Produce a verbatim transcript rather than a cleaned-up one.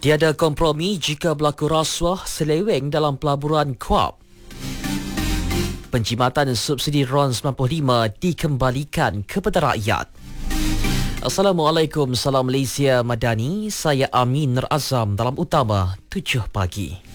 Tiada kompromi jika berlaku rasuah seleweng dalam pelaburan Kuap. Penjimatan subsidi R O N sembilan puluh lima dikembalikan kepada rakyat. Assalamualaikum, salam Malaysia Madani. Saya Amin Nur Azam dalam Utama tujuh pagi.